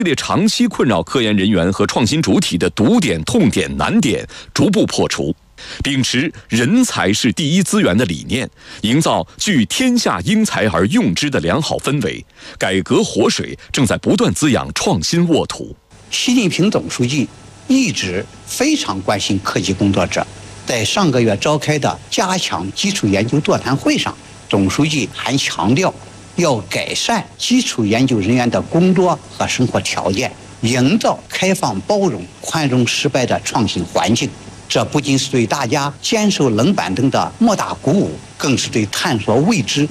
列长期困扰科研人员和创新主体的堵点、痛点、难点逐步破除，秉持人才是第一资源的理念，营造聚天下英才而用之的良好氛围，改革活水正在不断滋养创新沃土。 习近平总书记一直非常关心科技工作者，在上个月召开的加强基础研究座谈会上，总书记还强调要改善基础研究人员的工作和生活条件，营造开放包容、宽容失败的创新环境。这不仅是对大家坚守冷板凳的莫大鼓舞，更是对探索未知、